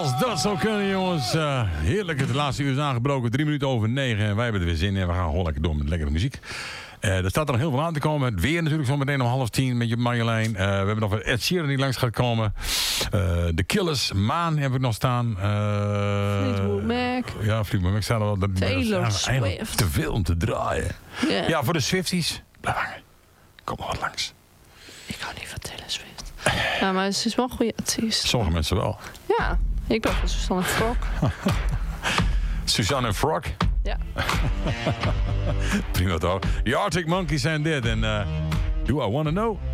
Als dat zou kunnen, jongens. Heerlijk, het laatste uur is aangebroken. 3 minuten over 9. En wij hebben er weer zin in. We gaan gewoon lekker door met lekkere muziek. Er staat er nog heel veel aan te komen. Het weer natuurlijk zo meteen om 9:30 met je Marjolein. We hebben nog Ed Sheeran die langs gaat komen. The Killers, Maan heb ik nog staan. Fleetwood Mac. Ja, Fleetwood Mac staat er wel. Taylor Swift. Te veel om te draaien. Yeah. Ja, voor de Swifties. Blijf hangen. Kom maar wat langs. Ik hou niet van Taylor Swift. Ja, maar ze is wel een goede artiest. Sommige mensen wel. Ja, ik ben van Susanne Frog. Suzanne Frog. Ja. Prima toch? The Arctic Monkeys zijn dit. En do I Wanna Know?